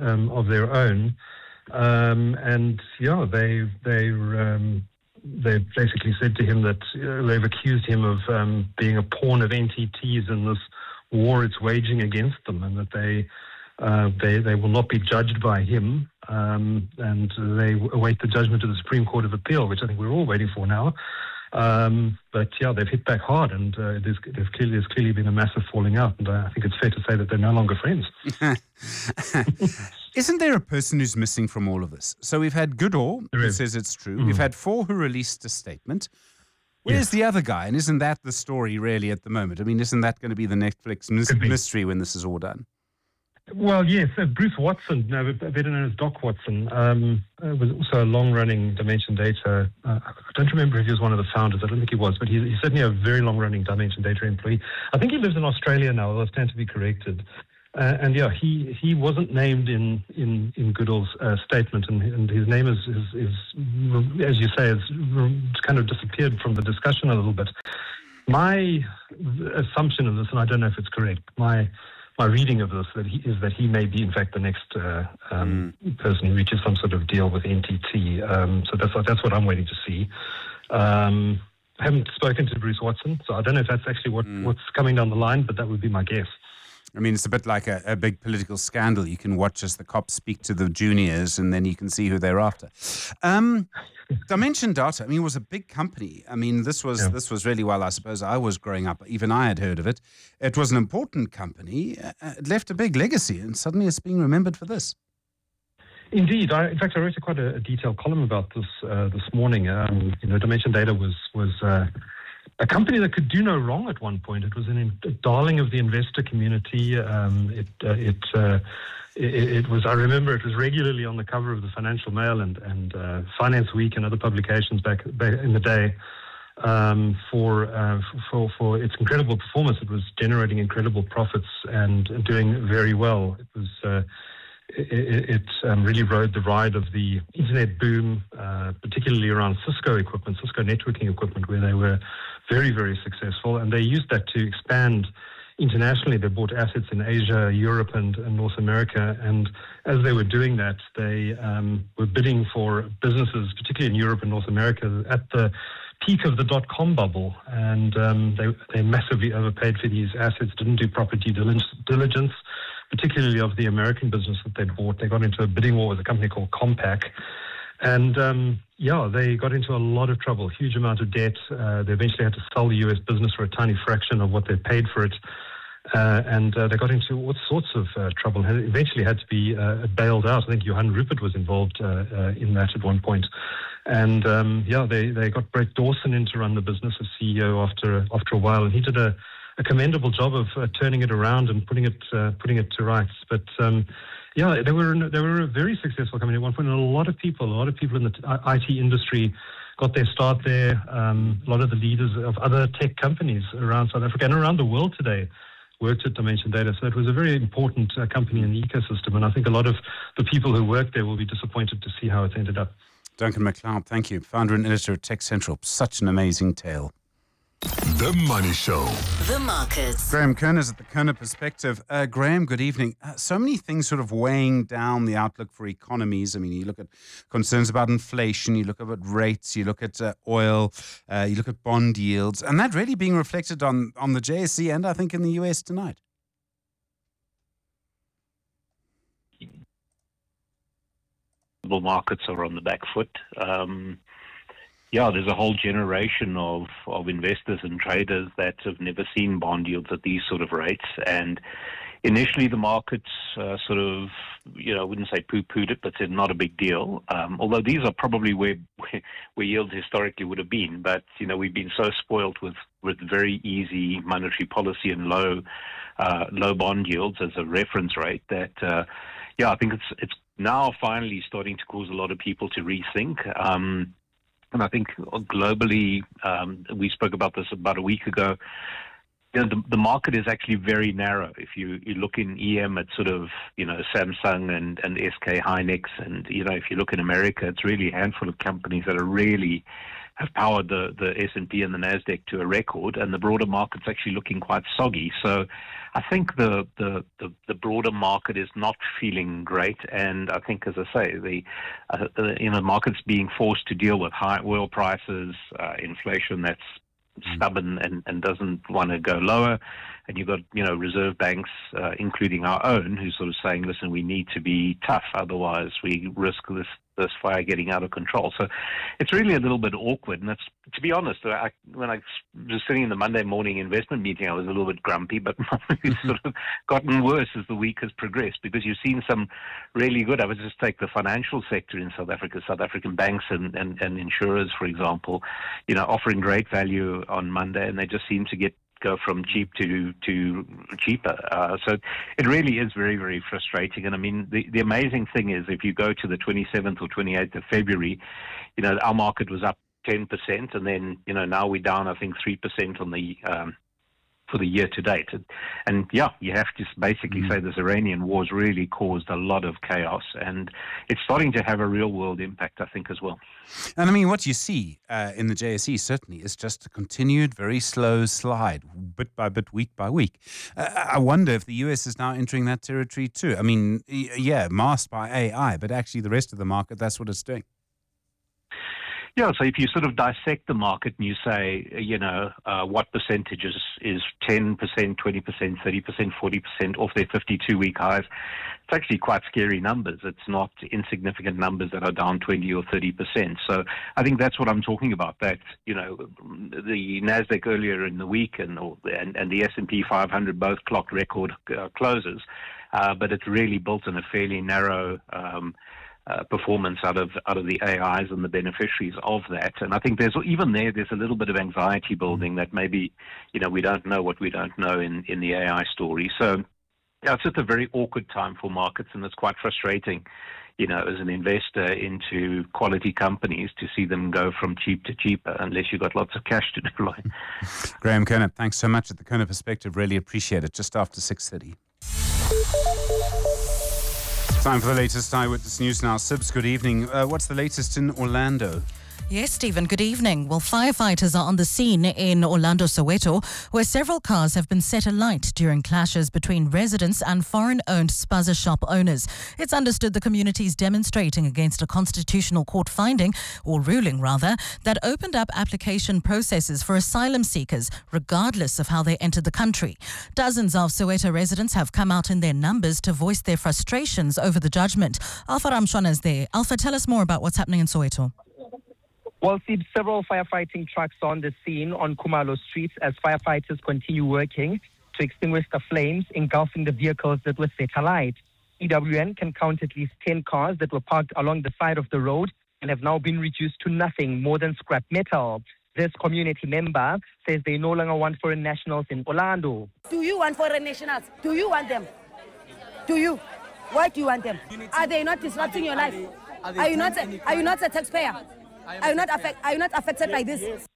of their own. And yeah, they basically said to him that they've accused him of being a pawn of NTTs in this war it's waging against them, and that they will not be judged by him, and they await the judgment of the Supreme Court of Appeal, which I think we're all waiting for now. But yeah, they've hit back hard, and there's clearly been a massive falling out, and I think it's fair to say that they're no longer friends. Isn't there a person who's missing from all of this? So we've had Goodall, who says it's true. We've had Four, who released a statement. Where's the other guy? And isn't that the story really at the moment? I mean, isn't that going to be the Netflix mystery when this is all done? Well, yes. Bruce Watson, better known as Doc Watson, was also a long-running Dimension Data. I don't remember if he was one of the founders. I don't think he was, but he's certainly a very long-running Dimension Data employee. I think he lives in Australia now, although I stand to be corrected. And yeah, he wasn't named in Goodall's statement, and his name is, as you say, has kind of disappeared from the discussion a little bit. My assumption of this, and I don't know if it's correct, my reading of this is that he may be in fact the next person who reaches some sort of deal with NTT. So that's what I'm waiting to see. I haven't spoken to Bruce Watson, so I don't know if that's actually what's coming down the line, but that would be my guess. I mean, it's a bit like a big political scandal. You can watch as the cops speak to the juniors, and then you can see who they're after. Dimension Data, I mean, was a big company. I mean, this was really, well, I suppose I was growing up, even I had heard of it. It was an important company. It left a big legacy, and suddenly it's being remembered for this. Indeed. In fact, I wrote quite a detailed column about this this morning. Dimension Data was a company that could do no wrong at one point. It was a darling of the investor community. It was. I remember it was regularly on the cover of the Financial Mail and Finance Week and other publications back in the day. For its incredible performance, it was generating incredible profits and doing very well. It was. It really rode the ride of the internet boom, particularly around Cisco equipment, Cisco networking equipment, where they were very, very successful. And they used that to expand internationally. They bought assets in Asia, Europe, and North America. And as they were doing that, they were bidding for businesses, particularly in Europe and North America, at the peak of the dot-com bubble. And they massively overpaid for these assets, didn't do proper due diligence, particularly of the American business that they'd bought. They got into a bidding war with a company called Compaq. And, they got into a lot of trouble, huge amount of debt. They eventually had to sell the U.S. business for a tiny fraction of what they paid for it. And they got into all sorts of trouble and eventually had to be bailed out. I think Johan Rupert was involved in that at one point. And, they got Brett Dawson in to run the business as CEO after a while. And he did a commendable job of turning it around and putting it to rights. But they were a very successful company at one point, and a lot of people in the IT industry got their start there. A lot of the leaders of other tech companies around South Africa and around the world today worked at Dimension Data. So it was a very important company in the ecosystem, and I think a lot of the people who worked there will be disappointed to see how it's ended up. Duncan McLeod, thank you. Founder and editor of Tech Central. Such an amazing tale. The Money Show. The Markets. Graham Kerner is at the Kerner Perspective. Graham, good evening. So many things sort of weighing down the outlook for economies. I mean, you look at concerns about inflation, you look at rates, you look at oil, you look at bond yields, and that really being reflected on the JSE and I think in the US tonight. Global markets are on the back foot. There's a whole generation of investors and traders that have never seen bond yields at these sort of rates. And initially the markets I wouldn't say poo-pooed it, but said not a big deal. Although these are probably where yields historically would have been. But, we've been so spoiled with very easy monetary policy and low bond yields as a reference rate that, I think it's now finally starting to cause a lot of people to rethink. And I think globally, we spoke about this about a week ago, the market is actually very narrow. If you look in EM at sort of, Samsung and SK Hynix, and, if you look in America, it's really a handful of companies that are really have powered the S&P and the Nasdaq to a record, and the broader market's actually looking quite soggy. So I think the broader market is not feeling great, and I think, as I say, the market's being forced to deal with high oil prices, inflation that's stubborn and doesn't want to go lower, and you've got reserve banks, including our own, who's sort of saying, listen, we need to be tough, otherwise we risk this fire getting out of control. So it's really a little bit awkward. And that's, to be honest, when I was sitting in the Monday morning investment meeting, I was a little bit grumpy, but it's sort of gotten worse as the week has progressed, because you've seen some really good, I would just take the financial sector in South Africa, South African banks and insurers, for example, offering great value on Monday, and they just seem to go from cheap to cheaper. So it really is very, very frustrating. And I mean, the amazing thing is, if you go to the 27th or 28th of February, our market was up 10%, and then, now we're down, I think, 3% on the for the year to date. And yeah, you have to basically say this Iranian war's really caused a lot of chaos, and it's starting to have a real world impact, I think, as well. And I mean, what you see in the JSE certainly is just a continued, very slow slide, bit by bit, week by week. I wonder if the US is now entering that territory too. I mean, yeah, masked by AI, but actually the rest of the market, that's what it's doing. Yeah, so if you sort of dissect the market and you say, what percentage is 10%, 20%, 30%, 40% off their 52-week highs, it's actually quite scary numbers. It's not insignificant numbers that are down 20 or 30%. So I think that's what I'm talking about, that, the Nasdaq earlier in the week and the S&P 500 both clocked record closes, but it's really built in a fairly narrow performance out of the AIs and the beneficiaries of that. And I think there's a little bit of anxiety building that maybe, we don't know what we don't know in the AI story. So yeah, it's just a very awkward time for markets, and it's quite frustrating, as an investor into quality companies, to see them go from cheap to cheaper unless you've got lots of cash to deploy. Graham Kerner, thanks so much at the Kerner Perspective. Really appreciate it. Just after 6:30. Time for the latest Eyewitness News now. Sibs, good evening. What's the latest in Orlando? Yes, Stephen, good evening. Well, firefighters are on the scene in Orlando, Soweto, where several cars have been set alight during clashes between residents and foreign-owned spaza shop owners. It's understood the community is demonstrating against a constitutional court ruling, that opened up application processes for asylum seekers, regardless of how they entered the country. Dozens of Soweto residents have come out in their numbers to voice their frustrations over the judgment. Alpha Ramshwana is there. Alpha, tell us more about what's happening in Soweto. Well, see, several firefighting trucks are on the scene on Khumalo Street as firefighters continue working to extinguish the flames engulfing the vehicles that were set alight. EWN can count at least 10 cars that were parked along the side of the road and have now been reduced to nothing more than scrap metal. This community member says they no longer want foreign nationals in Orlando. Do you want foreign nationals? Do you want them? Do you? Why do you want them? Are they not disrupting your life? Are you not a taxpayer? Are you not affected by this?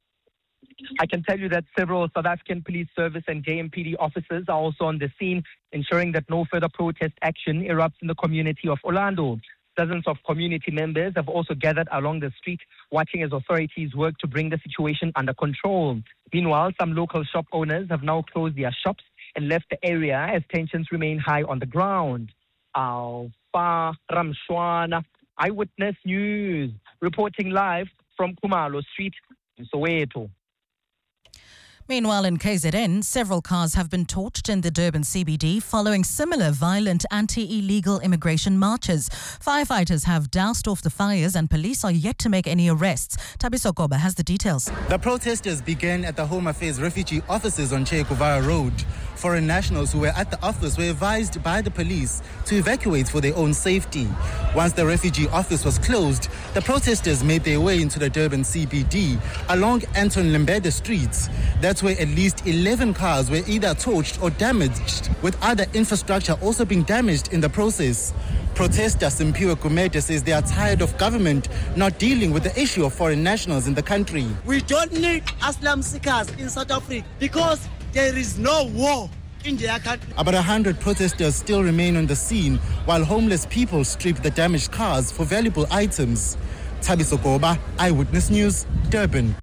I can tell you that several South African Police Service and JMPD officers are also on the scene, ensuring that no further protest action erupts in the community of Orlando. Dozens of community members have also gathered along the street, watching as authorities work to bring the situation under control. Meanwhile, some local shop owners have now closed their shops and left the area as tensions remain high on the ground. Alpha Ramshwana, Eyewitness News, reporting live from Khumalo Street in Soweto. Meanwhile, in KZN, several cars have been torched in the Durban CBD following similar violent anti-illegal immigration marches. Firefighters have doused off the fires and police are yet to make any arrests. Tabiso Koba has the details. The protesters began at the Home Affairs refugee offices on Che Guevara Road. Foreign nationals who were at the office were advised by the police to evacuate for their own safety. Once the refugee office was closed, the protesters made their way into the Durban CBD along Anton Lembede streets. That's where at least 11 cars were either torched or damaged, with other infrastructure also being damaged in the process. Protester Simpiwe Gumede says they are tired of government not dealing with the issue of foreign nationals in the country. We don't need asylum seekers in South Africa because there is no war in their country. About 100 protesters still remain on the scene while homeless people strip the damaged cars for valuable items. Thabiso Goba, Eyewitness News, Durban.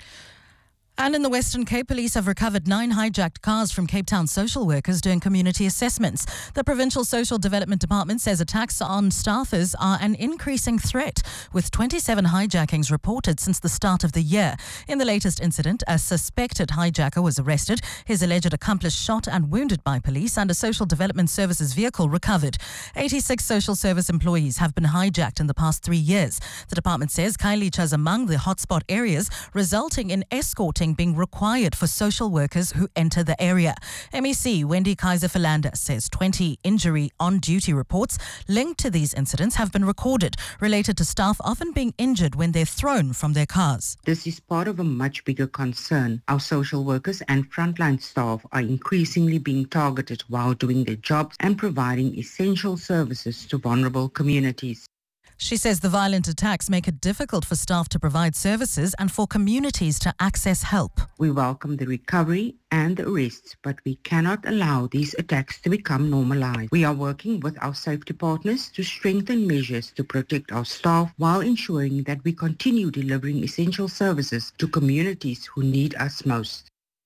And in the Western Cape, police have recovered 9 hijacked cars from Cape Town social workers doing community assessments. The Provincial Social Development Department says attacks on staffers are an increasing threat, with 27 hijackings reported since the start of the year. In the latest incident, a suspected hijacker was arrested, his alleged accomplice shot and wounded by police, and a social development services vehicle recovered. 86 social service employees have been hijacked in the past 3 years. The department says Khayelitsha is among the hotspot areas, resulting in escorting being required for social workers who enter the area. MEC Wendy Kaiser-Philander says 20 injury on-duty reports linked to these incidents have been recorded, related to staff often being injured when they're thrown from their cars. This is part of a much bigger concern. Our social workers and frontline staff are increasingly being targeted while doing their jobs and providing essential services to vulnerable communities. She says the violent attacks make it difficult for staff to provide services and for communities to access help. We welcome the recovery and the arrests, but we cannot allow these attacks to become normalized. We are working with our safety partners to strengthen measures to protect our staff while ensuring that we continue delivering essential services to communities who need us most.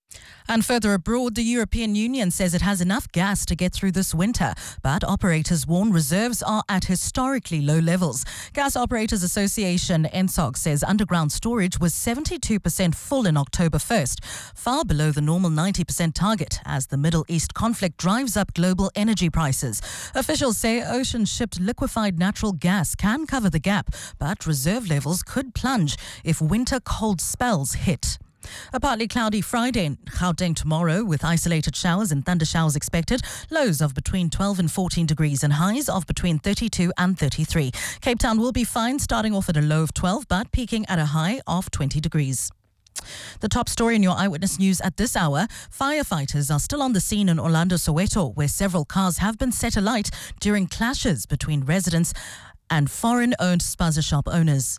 And further abroad, the European Union says it has enough gas to get through this winter, but operators warn reserves are at historically low levels. Gas Operators Association, ENSOG, says underground storage was 72% full in October 1st, far below the normal 90% target as the Middle East conflict drives up global energy prices. Officials say ocean-shipped liquefied natural gas can cover the gap, but reserve levels could plunge if winter cold spells hit. A partly cloudy Friday in Gauteng tomorrow with isolated showers and thunder showers expected. Lows of between 12 and 14 degrees and highs of between 32 and 33. Cape Town will be fine, starting off at a low of 12 but peaking at a high of 20 degrees. The top story in your Eyewitness News at this hour: firefighters are still on the scene in Orlando, Soweto, where several cars have been set alight during clashes between residents and foreign-owned spaza shop owners.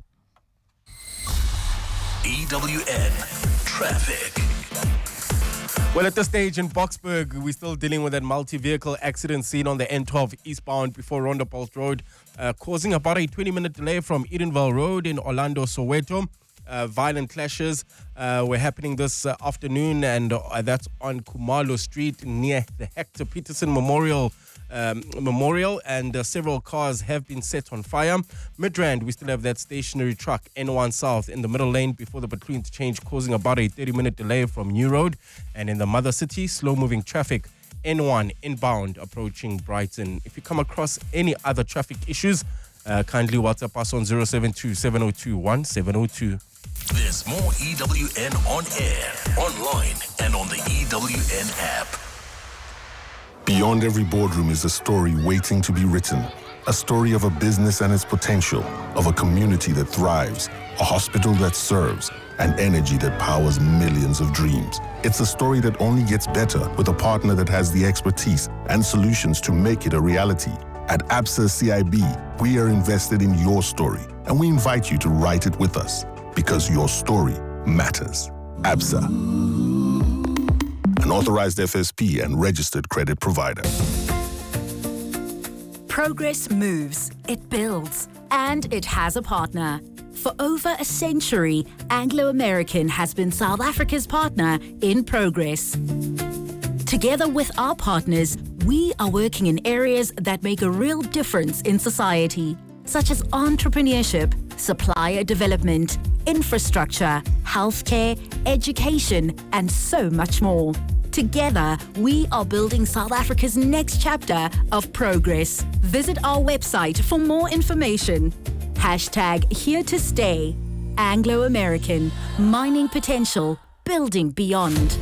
EWN Traffic. Well, at this stage in Boksburg, we're still dealing with that multi-vehicle accident seen on the N12 eastbound before Rondebolt Road, causing about a 20-minute delay from Edenville Road in Orlando, Soweto. Violent clashes were happening this afternoon, and that's on Kumalo Street near the Hector Peterson Memorial, and several cars have been set on fire. Midrand, we still have that stationary truck N1 South in the middle lane before the between interchange, causing about a 30-minute delay from New Road. And in the mother city, slow-moving traffic N1 inbound approaching Brighton. If you come across any other traffic issues, kindly WhatsApp us on 072-702-1702. There's more EWN on air, online, and on the EWN app. Beyond every boardroom is a story waiting to be written. A story of a business and its potential, of a community that thrives, a hospital that serves, and energy that powers millions of dreams. It's a story that only gets better with a partner that has the expertise and solutions to make it a reality. At Absa CIB, we are invested in your story, and we invite you to write it with us, because your story matters. Absa, an authorized FSP and registered credit provider. Progress moves, it builds, and it has a partner. For over a century, Anglo American has been South Africa's partner in progress. Together with our partners, we are working in areas that make a real difference in society, such as entrepreneurship, supplier development, infrastructure, healthcare, education, and so much more. Together, we are building South Africa's next chapter of progress. Visit our website for more information. #Here to Stay. Anglo American. Mining potential. Building beyond.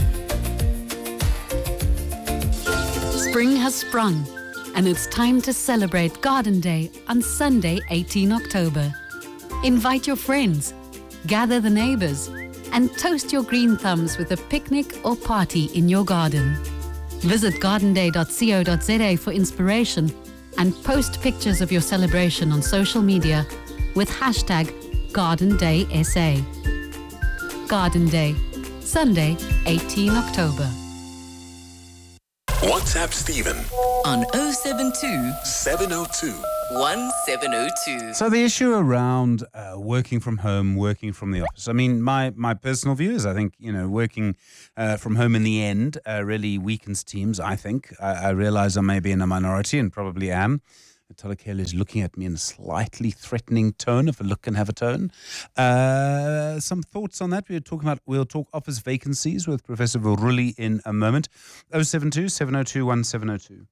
Spring has sprung, and it's time to celebrate Garden Day on Sunday, 18 October. Invite your friends, gather the neighbors, and toast your green thumbs with a picnic or party in your garden. Visit gardenday.co.za for inspiration and post pictures of your celebration on social media with #GardenDaySA. Garden Day, Sunday, 18 October. WhatsApp Stephen on 072 702 1702. So the issue around working from home, working from the office. I mean, my personal view is I think, working from home in the end really weakens teams, I think. I realize I may be in a minority and probably am. Tolakele is looking at me in a slightly threatening tone, if a look can have a tone. Some thoughts on that? We'll talk office vacancies with Professor Vuruli in a moment. 072-702-1702.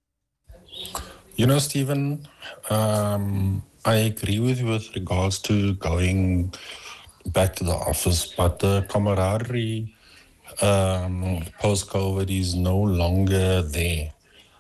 Stephen, I agree with you with regards to going back to the office, but the camaraderie post-COVID is no longer there.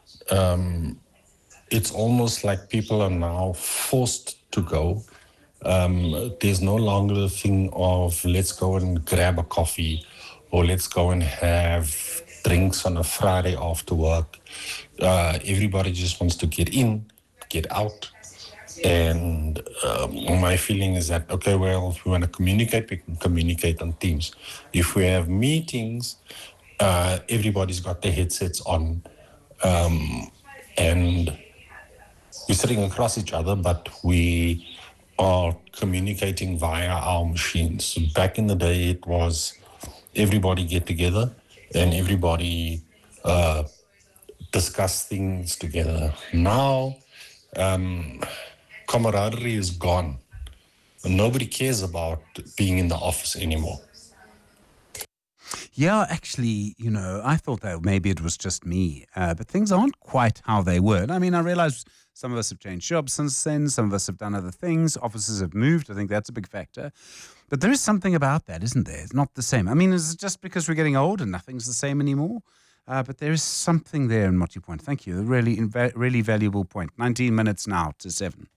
It's almost like people are now forced to go. There's no longer the thing of let's go and grab a coffee or let's go and have drinks on a Friday after work. Everybody just wants to get in, get out. And my feeling is that, okay, well, if we want to communicate, we can communicate on Teams. If we have meetings, everybody's got their headsets on. And we're sitting across each other, but we are communicating via our machines. Back in the day, it was everybody get together and everybody discuss things together. Now, camaraderie is gone. Nobody cares about being in the office anymore. Yeah, actually, I thought that maybe it was just me, but things aren't quite how they were. I mean, I realize some of us have changed jobs since then. Some of us have done other things. Offices have moved. I think that's a big factor. But there is something about that, isn't there? It's not the same. I mean, is it just because we're getting old and nothing's the same anymore? But there is something there in what you point. Thank you. A really valuable point. 19 minutes now to 7.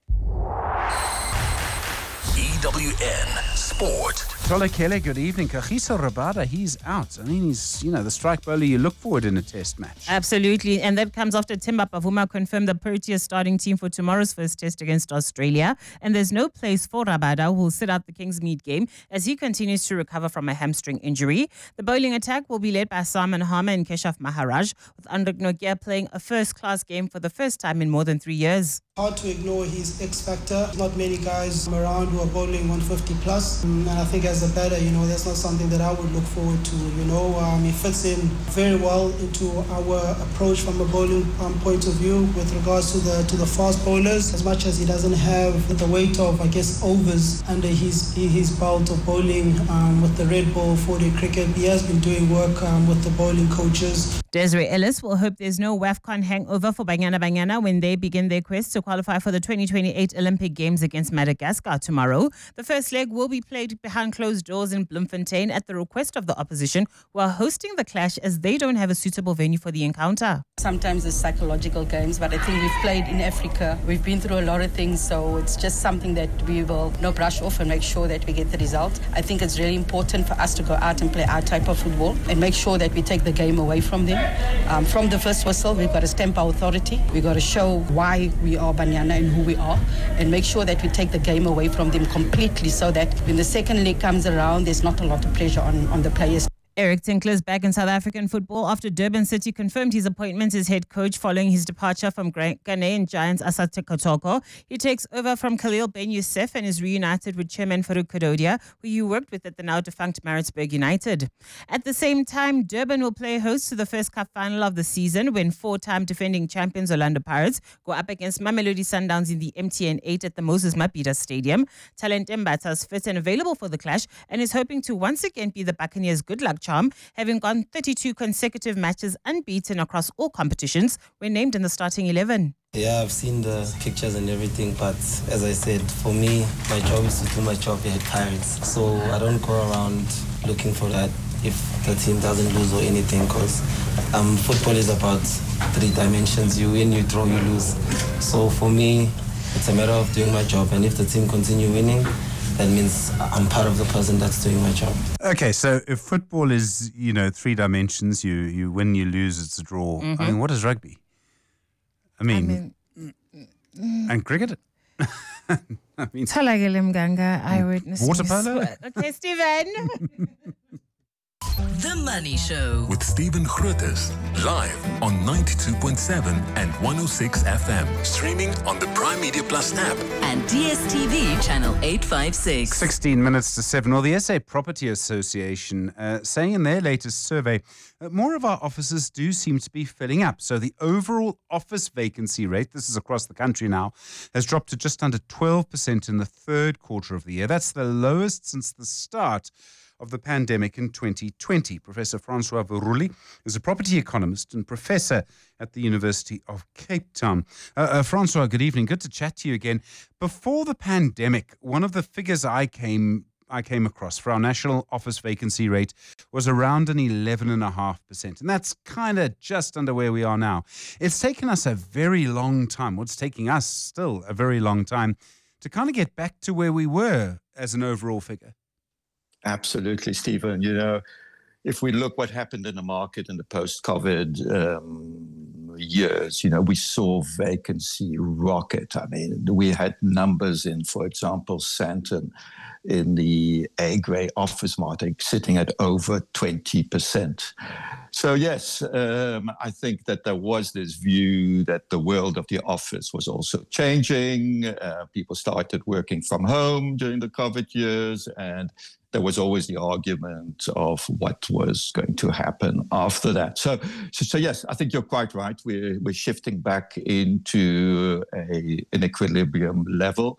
EWN Sport. Tolakele, good evening. Kagiso Rabada, he's out. I mean, he's, the strike bowler you look forward in a test match. Absolutely. And that comes after Timba Pavuma confirmed the Proteas starting team for tomorrow's first test against Australia. And there's no place for Rabada, who will sit out the Kingsmead game as he continues to recover from a hamstring injury. The bowling attack will be led by Simon Harmer and Keshav Maharaj, with Andrik Nokia playing a first-class game for the first time in more than 3 years. Hard to ignore his X-factor. Not many guys around who are bowling 150 plus. And I think as a batter, that's not something that I would look forward to. He fits in very well into our approach from a bowling point of view with regards to the fast bowlers. As much as he doesn't have the weight of, overs under his belt of bowling with the red ball 4-day cricket, he has been doing work with the bowling coaches. Desiree Ellis will hope there's no WAFCON hangover for Banyana when they begin their quest to qualify for the 2028 Olympic Games against Madagascar tomorrow. The first leg will be played behind closed doors in Bloemfontein at the request of the opposition, who are hosting the clash as they don't have a suitable venue for the encounter. Sometimes it's psychological games, but I think we've played in Africa. We've been through a lot of things, so it's just something that we will brush off and make sure that we get the result. I think it's really important for us to go out and play our type of football and make sure that we take the game away from them. From the first whistle, we've got to stamp our authority. We've got to show why we are Banyana and who we are, and make sure that we take the game away from them completely so that when the second leg comes around, there's not a lot of pressure on the players. Eric Tinkler's back in South African football after Durban City confirmed his appointment as head coach following his departure from Ghanaian Giants Asante Kotoko. He takes over from Khalil Ben Youssef and is reunited with Chairman Farouk Kadodia, who he worked with at the now defunct Maritzburg United. At the same time, Durban will play host to the first cup final of the season when four-time defending champions Orlando Pirates go up against Mamelodi Sundowns in the MTN 8 at the Moses Mabhida Stadium. Talent Mbata is fit and available for the clash and is hoping to once again be the Buccaneers' good luck charm, having gone 32 consecutive matches unbeaten across all competitions when named in the starting 11. Yeah, I've seen the pictures and everything, but as I said, for me, my job is to do my job here at Pirates. So I don't go around looking for that if the team doesn't lose or anything, because football is about 3 dimensions. You win, you draw, you lose. So for me, it's a matter of doing my job, and if the team continue winning, that means I'm part of the person that's doing my job. Okay, so if football is, 3 dimensions, you win, you lose, it's a draw. Mm-hmm. I mean, what is rugby? And cricket? Thalagele Mganga, eyewitness. Water polo? Okay, Stephen. The Money Show with Stephen Grootes, Live on 92.7 and 106 FM. Streaming on the Prime Media Plus app. And DSTV channel 856. 16 minutes to 7. Well, the SA Property Association saying in their latest survey, more of our offices do seem to be filling up. So the overall office vacancy rate, this is across the country now, has dropped to just under 12% in the third quarter of the year. That's the lowest since the start of the pandemic in 2020. Professor Francois Verrouli is a property economist and professor at the University of Cape Town. Francois, good evening. Good to chat to you again. Before the pandemic, one of the figures I came across for our national office vacancy rate was around an 11.5%. And that's kind of just under where we are now. It's taken us a very long time. Well, it's taking us still a very long time to kind of get back to where we were as an overall figure. Absolutely, Stephen. You know, if we look what happened in the market in the post-COVID years, you know, we saw vacancy rocket. I mean, we had numbers in, for example, Sandton in the A-grade office market sitting at over 20%. So, yes, I think that there was this view that the world of the office was also changing. People started working from home during the COVID years, and there was always the argument of what was going to happen after that. So yes, I think you're quite right. We're shifting back into an equilibrium level.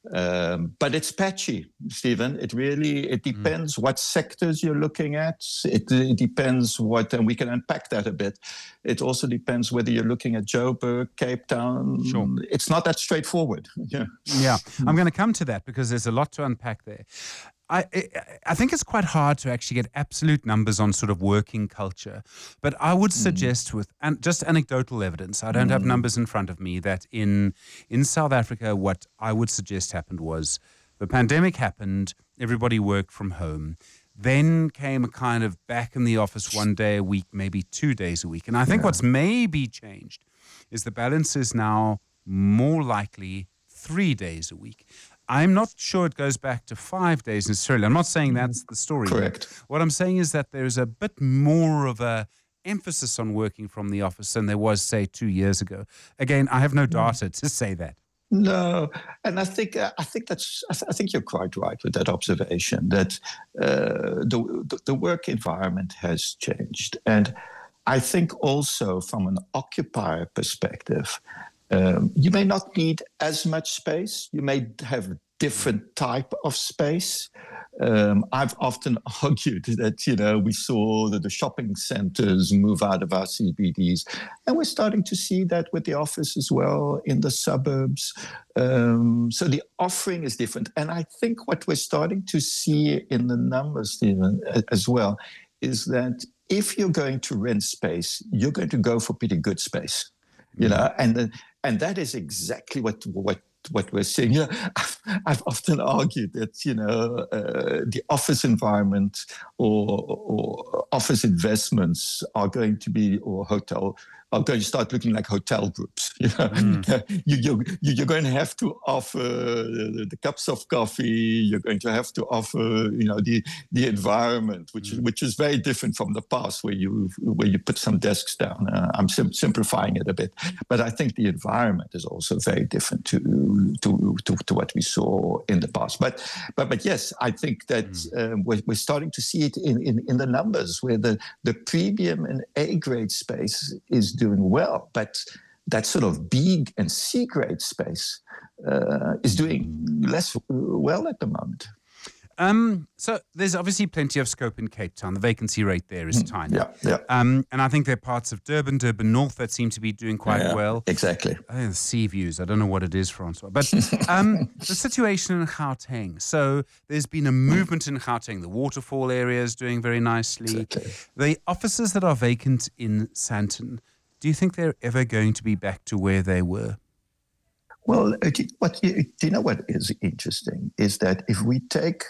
But it's patchy, Stephen. It depends what sectors you're looking at. It depends and we can unpack that a bit. It also depends whether you're looking at Joburg, Cape Town. Sure. It's not that straightforward. Yeah, I'm going to come to that because there's a lot to unpack there. I think it's quite hard to actually get absolute numbers on sort of working culture, but I would suggest with just anecdotal evidence, I don't have numbers in front of me, that in South Africa, what I would suggest happened was the pandemic happened, everybody worked from home, then came a kind of back in the office 1 day a week, maybe 2 days a week. And I think what's maybe changed is the balance is now more likely 3 days a week. I'm not sure it goes back to 5 days necessarily. I'm not saying that's the story. Correct. What I'm saying is that there's a bit more of a emphasis on working from the office than there was, say, 2 years ago. Again, I have no data to say that. No, and I think you're quite right with that observation that the work environment has changed, and I think also from an occupier perspective. You may not need as much space. You may have a different type of space. I've often argued that, you know, we saw that the shopping centers move out of our CBDs, and we're starting to see that with the office as well in the suburbs. So the offering is different. And I think what we're starting to see in the numbers, Stephen, as well, is that if you're going to rent space, you're going to go for pretty good space. You know, and that is exactly what we're seeing. You know, I've often argued that, you know, the office environment or office investments are going to be, or hotel, are going to start looking like hotel groups. You know? You're going to have to offer the cups of coffee. You're going to have to offer, you know, the environment, which is very different from the past, where you put some desks down. I'm simplifying it a bit, but I think the environment is also very different to what we saw in the past. But yes, I think that we're starting to see it in the numbers, where the premium and A-grade space is doing well, but that sort of B and C grade space is doing less well at the moment. So there's obviously plenty of scope in Cape Town. The vacancy rate there is tiny. Yeah. And I think there are parts of Durban North that seem to be doing quite well. Exactly. I think the sea views. I don't know what it is, Francois. But the situation in Gauteng. So there's been a movement in Gauteng. The waterfall area is doing very nicely. Exactly. The offices that are vacant in Sandton, do you think they're ever going to be back to where they were? Well, do you know what is interesting is that if we take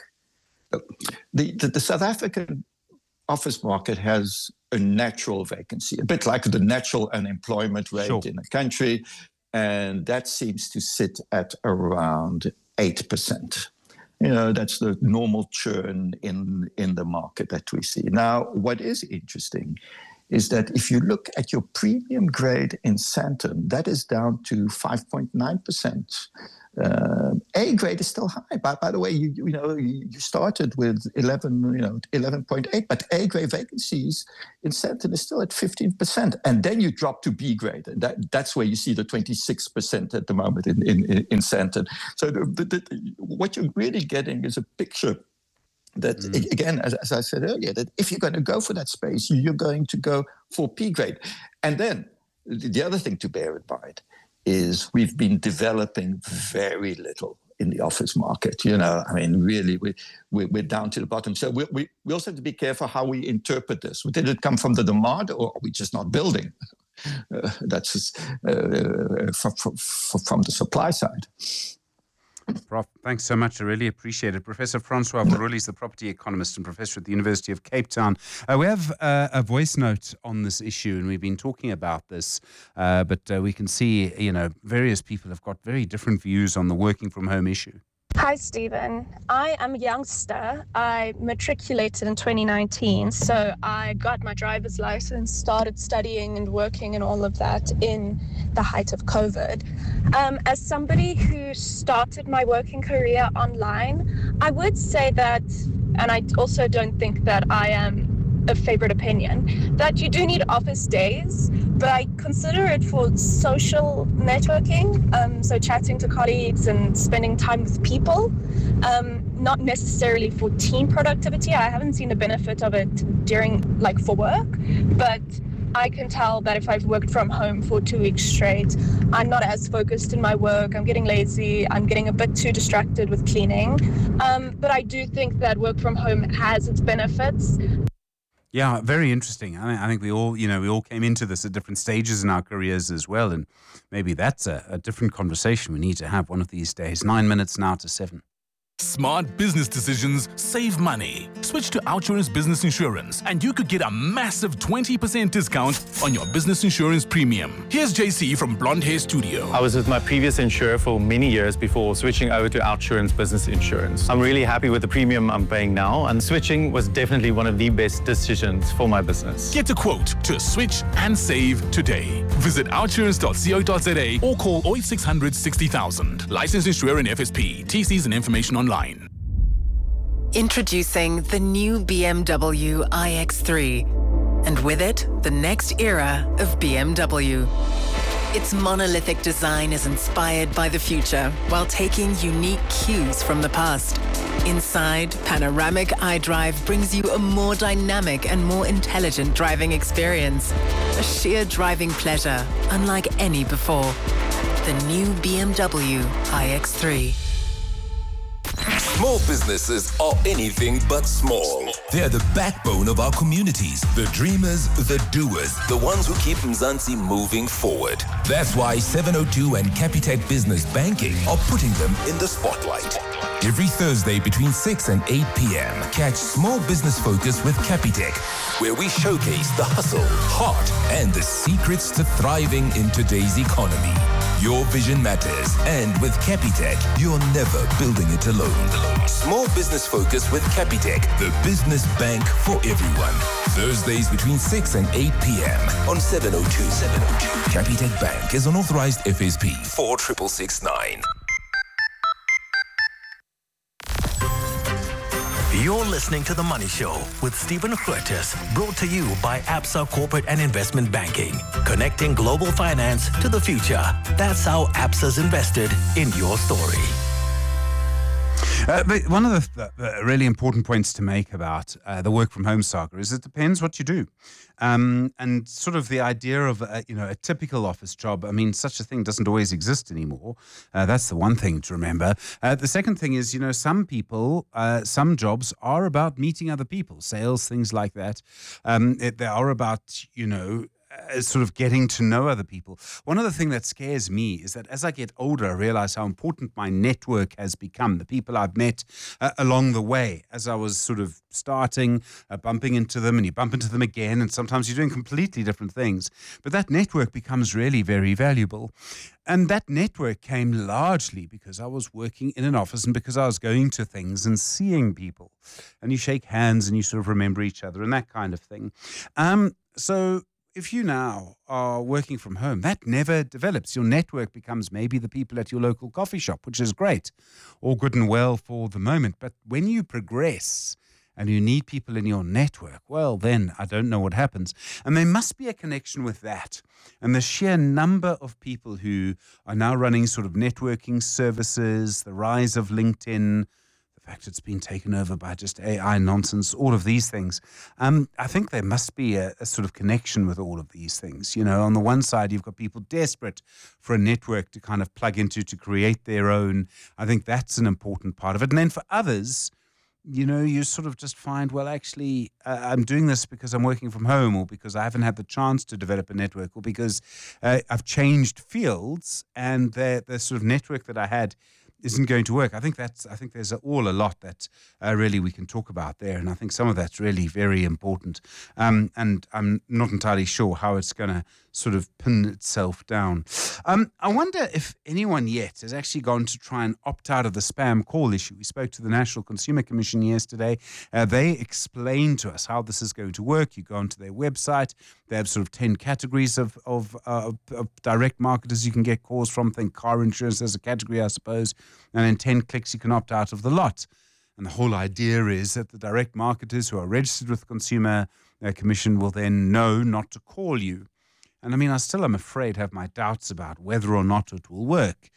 the South African office market has a natural vacancy, a bit like the natural unemployment rate in the country, and that seems to sit at around 8%. You know, that's the normal churn in the market that we see. Now, what is interesting is that if you look at your premium grade in Sandton, that is down to 5.9%. A grade is still high. By the way, you started with 11.8, but A grade vacancies in Sandton is still at 15%, and then you drop to B grade. That's where you see the 26% at the moment in Sandton. So what you're really getting is a picture that, again, as I said earlier, that if you're going to go for that space, you're going to go for P grade. And then the other thing to bear in mind is we've been developing very little in the office market. Really, we're down to the bottom. So we also have to be careful how we interpret this. Did it come from the demand, or are we just not building? That's just, from the supply side. Prof, thanks so much. I really appreciate it. Professor Francois Verrooly is the property economist and professor at the University of Cape Town. We have a voice note on this issue, and we've been talking about this, but we can see, various people have got very different views on the working from home issue. Hi, Stephen. I am a youngster. I matriculated in 2019, so I got my driver's license, started studying and working and all of that in the height of COVID. As somebody who started my working career online, I would say that, and I also don't think that I am a favorite opinion, that you do need office days, but I consider it for social networking, so chatting to colleagues and spending time with people, not necessarily for team productivity. I haven't seen the benefit of it for work, but I can tell that if I've worked from home for 2 weeks straight, I'm not as focused in my work. I'm getting lazy. I'm getting a bit too distracted with cleaning. But I do think that work from home has its benefits. Yeah, very interesting. I think we all came into this at different stages in our careers as well, and maybe that's a different conversation we need to have one of these days. 9 minutes now to 7. Smart business decisions save money. Switch to OUTsurance Business Insurance and you could get a massive 20% discount on your business insurance premium. Here's JC from Blonde Hair Studio. I was with my previous insurer for many years before switching over to OUTsurance Business Insurance. I'm really happy with the premium I'm paying now, and switching was definitely one of the best decisions for my business. Get a quote to switch and save today. Visit outsurance.co.za or call 0800 60,000. Licensed insurer and FSP. TCs and information online. Introducing the new BMW iX3, and with it, the next era of BMW. Its monolithic design is inspired by the future while taking unique cues from the past. Inside, panoramic iDrive brings you a more dynamic and more intelligent driving experience. A sheer driving pleasure unlike any before. The new BMW iX3. Small businesses are anything but small. They're the backbone of our communities, the dreamers, the doers, the ones who keep Mzansi moving forward. That's why 702 and Capitec Business Banking are putting them in the spotlight. Every Thursday between 6 and 8 p.m., catch Small Business Focus with Capitec, where we showcase the hustle, heart, and the secrets to thriving in today's economy. Your vision matters, and with Capitec, you're never building it alone. Small Business Focus with Capitec, the business bank for everyone. Thursdays between 6 and 8 p.m. on 702. Capitec Bank is an authorized FSP 46669. You're listening to The Money Show with Stephen Curtis, brought to you by Absa Corporate and Investment Banking, connecting global finance to the future. That's how Absa's invested in your story. But one of the really important points to make about the work from home saga is it depends what you do. And sort of the idea of a typical office job, I mean, such a thing doesn't always exist anymore. That's the one thing to remember. The second thing is, some people, some jobs are about meeting other people, sales, things like that. They are about, sort of getting to know other people. One of the things that scares me is that as I get older, I realize how important my network has become, the people I've met along the way. As I was sort of starting, bumping into them, and you bump into them again, and sometimes you're doing completely different things. But that network becomes really very valuable. And that network came largely because I was working in an office and because I was going to things and seeing people. And you shake hands and you sort of remember each other and that kind of thing. So if you now are working from home, that never develops. Your network becomes maybe the people at your local coffee shop, which is great, all good and well for the moment. But when you progress and you need people in your network, well, then I don't know what happens. And there must be a connection with that. And the sheer number of people who are now running sort of networking services, the rise of LinkedIn, the fact it's been taken over by just AI nonsense, all of these things. I think there must be a sort of connection with all of these things. You know, on the one side, you've got people desperate for a network to kind of plug into, to create their own. I think that's an important part of it. And then for others, you know, you sort of just find, well, actually, I'm doing this because I'm working from home, or because I haven't had the chance to develop a network, or because I've changed fields and the sort of network that I had isn't going to work. I think there's a lot that really we can talk about there, and I think some of that's really very important. And I'm not entirely sure how it's going to sort of pin itself down. I wonder if anyone yet has actually gone to try and opt out of the spam call issue. We spoke to the National Consumer Commission yesterday. They explained to us how this is going to work. You go onto their website. They have sort of 10 categories of direct marketers you can get calls from. Think car insurance as a category, I suppose. And in 10 clicks, you can opt out of the lot. And the whole idea is that the direct marketers who are registered with the Consumer Commission will then know not to call you. And I mean, I still am afraid, have my doubts about whether or not it will work.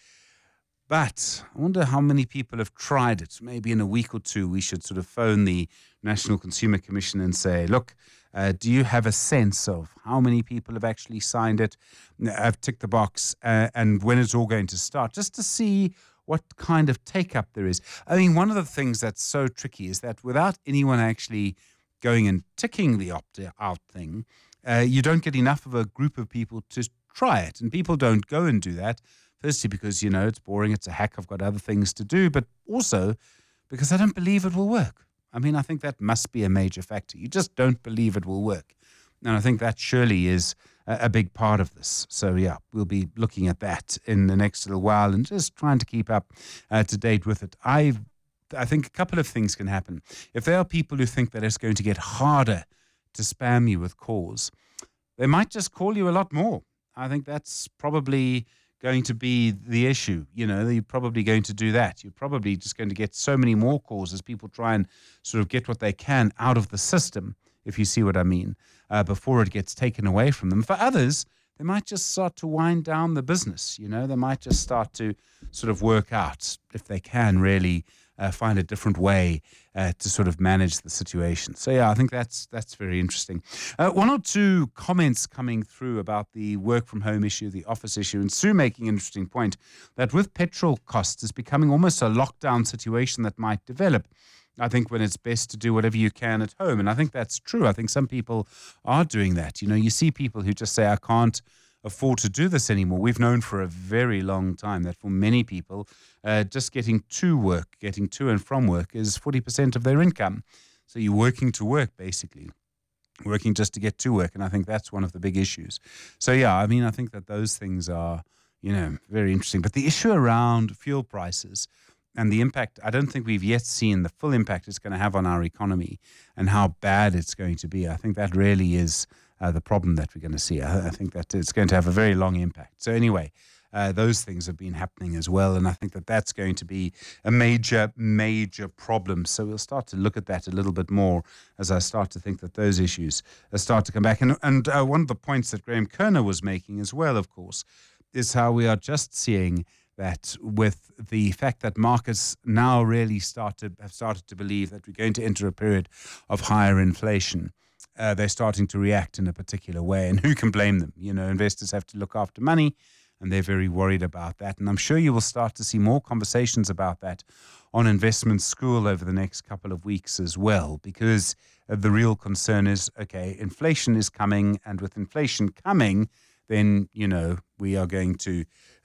But I wonder how many people have tried it. Maybe in a week or two, we should sort of phone the National Consumer Commission and say, look, do you have a sense of how many people have actually signed it, have ticked the box, and when it's all going to start, just to see what kind of take-up there is. I mean, one of the things that's so tricky is that without anyone actually going and ticking the opt-out thing, you don't get enough of a group of people to try it. And people don't go and do that, firstly because, you know, it's boring, it's a hack, I've got other things to do, but also because I don't believe it will work. I mean, I think that must be a major factor. You just don't believe it will work. And I think that surely is a big part of this. So, yeah, we'll be looking at that in the next little while and just trying to keep up to date with it. I think a couple of things can happen. If there are people who think that it's going to get harder to spam you with calls, they might just call you a lot more. I think that's probably going to be the issue. You know, you're probably going to do that. You're probably just going to get so many more calls as people try and sort of get what they can out of the system, if you see what I mean, before it gets taken away from them. For others, they might just start to wind down the business. You know, they might just start to sort of work out if they can really find a different way to sort of manage the situation. So, yeah, I think that's very interesting. One or two comments coming through about the work from home issue, the office issue, and Sue making an interesting point that with petrol costs, it's becoming almost a lockdown situation that might develop. I think when it's best to do whatever you can at home. And I think that's true. I think some people are doing that. You know, you see people who just say, I can't afford to do this anymore. We've known for a very long time that for many people, just getting to work, getting to and from work is 40% of their income. So you're working to work, basically. Working just to get to work. And I think that's one of the big issues. So, yeah, I mean, I think that those things are, you know, very interesting. But the issue around fuel prices and the impact, I don't think we've yet seen the full impact it's going to have on our economy and how bad it's going to be. I think that really is the problem that we're going to see. I think that it's going to have a very long impact. So anyway, those things have been happening as well. And I think that that's going to be a major, major problem. So we'll start to look at that a little bit more as I start to think that those issues start to come back. And one of the points that Graham Kerner was making as well, of course, is how we are just seeing that with the fact that markets now really have started to believe that we're going to enter a period of higher inflation, they're starting to react in a particular way. And who can blame them? You know, investors have to look after money, and they're very worried about that. And I'm sure you will start to see more conversations about that on Investment School over the next couple of weeks as well, because the real concern is, okay, inflation is coming, and with inflation coming, then, you know, we are going to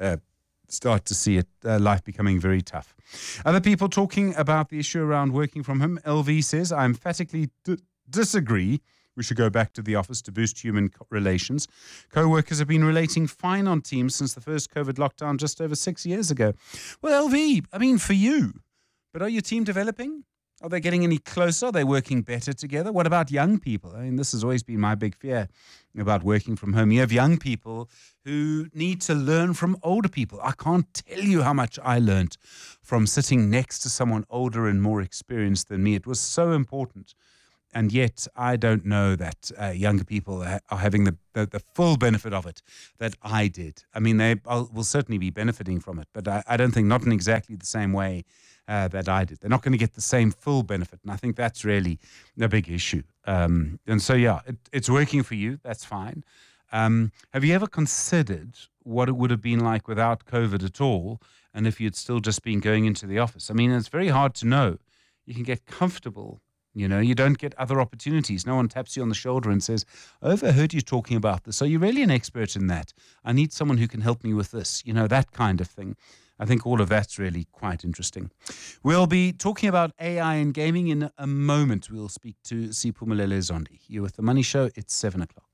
start to see life becoming very tough. Other people talking about the issue around working from home. LV says, I emphatically disagree. We should go back to the office to boost human relations. Co-workers have been relating fine on Teams since the first COVID lockdown just over 6 years ago. Well, LV, I mean, for you, but are your team developing? Are they getting any closer? Are they working better together? What about young people? I mean, this has always been my big fear about working from home. You have young people who need to learn from older people. I can't tell you how much I learned from sitting next to someone older and more experienced than me. It was so important. And yet I don't know that younger people are having the full benefit of it that I did. I mean, they will certainly be benefiting from it, but I don't think, not in exactly the same way that I did. They're not going to get the same full benefit, and I think that's really a big issue. And so, yeah, it's working for you. That's fine. Have you ever considered what it would have been like without COVID at all, and if you'd still just been going into the office? I mean, it's very hard to know. You can get comfortable. You know, you don't get other opportunities. No one taps you on the shoulder and says, I overheard you talking about this. Are you really an expert in that? I need someone who can help me with this. You know, that kind of thing. I think all of that's really quite interesting. We'll be talking about AI and gaming in a moment. We'll speak to Siphumelele Zondi. You're with The Money Show. It's 7 o'clock.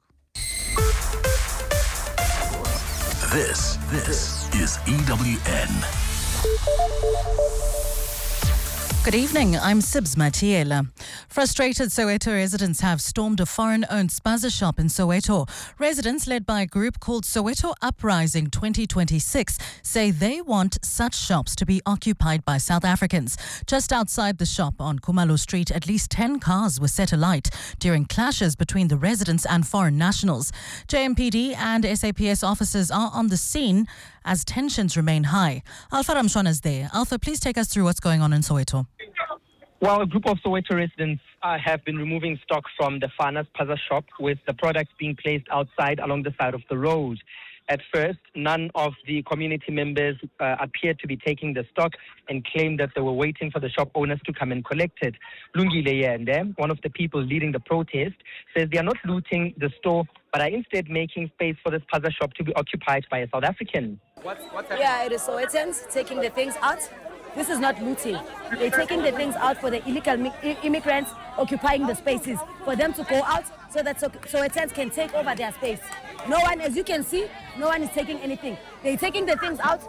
This is EWN. Good evening, I'm Sibs Matiela. Frustrated Soweto residents have stormed a foreign-owned spaza shop in Soweto. Residents, led by a group called Soweto Uprising 2026, say they want such shops to be occupied by South Africans. Just outside the shop on Khumalo Street, at least 10 cars were set alight during clashes between the residents and foreign nationals. JMPD and SAPS officers are on the scene as tensions remain high. Alpha Ramshwana is there. Alpha, please take us through what's going on in Soweto. Well, a group of Soweto residents have been removing stock from the Fana's Spaza shop, with the products being placed outside along the side of the road. At first, none of the community members appeared to be taking the stock and claimed that they were waiting for the shop owners to come and collect it. Lungile Yende, one of the people leading the protest, says they are not looting the store, but are instead making space for the Spaza shop to be occupied by a South African. Yeah, it is Sowetan taking the things out. This is not looting. They're taking the things out for the illegal immigrants occupying the spaces, for them to go out so that Sowetan can take over their space. No one, as you can see, no one is taking anything. They're taking the things out.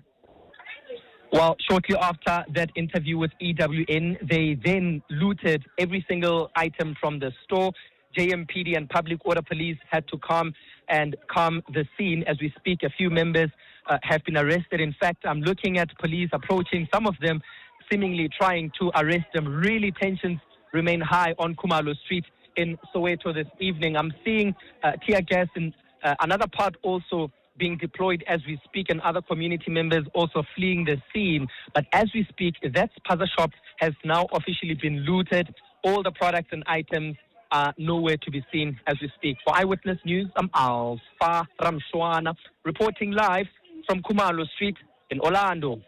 Well, shortly after that interview with EWN, they then looted every single item from the store. JMPD and Public Order Police had to come the scene. As we speak, a few members have been arrested. In fact, I'm looking at police approaching some of them, seemingly trying to arrest them. Really, tensions remain high on Khumalo Street in Soweto this evening. I'm seeing tear gas in another part also being deployed as we speak, and other community members also fleeing the scene. But as we speak, that Spaza shop has now officially been looted. All the products and items are nowhere to be seen as we speak. For Eyewitness News, I'm Alpha Ramshwana, reporting live from Khumalo Street in Orlando.